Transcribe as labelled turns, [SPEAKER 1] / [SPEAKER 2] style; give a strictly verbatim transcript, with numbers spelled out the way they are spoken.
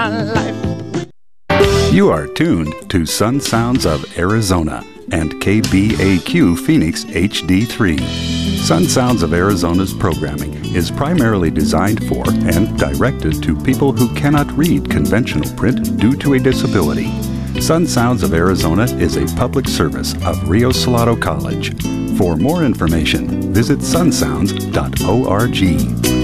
[SPEAKER 1] life.
[SPEAKER 2] You are tuned to Sun Sounds of Arizona and K B A Q Phoenix H D three. Sun Sounds of Arizona's programming is primarily designed for and directed to people who cannot read conventional print due to a disability. Sun Sounds of Arizona is a public service of Rio Salado College. For more information, visit sun sounds dot org.